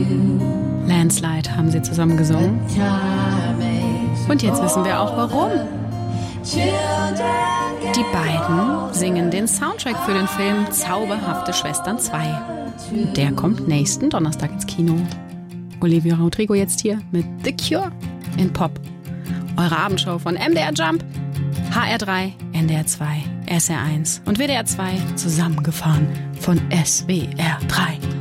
Landslide haben sie zusammen gesungen. Und jetzt wissen wir auch warum. Die beiden singen den Soundtrack für den Film Zauberhafte Schwestern 2. Der kommt nächsten Donnerstag ins Kino. Olivia Rodrigo jetzt hier mit The Cure in Pop. Eure Abendshow von MDR Jump, HR3, NDR 2, SR1 und WDR 2 zusammengefahren von SWR 3.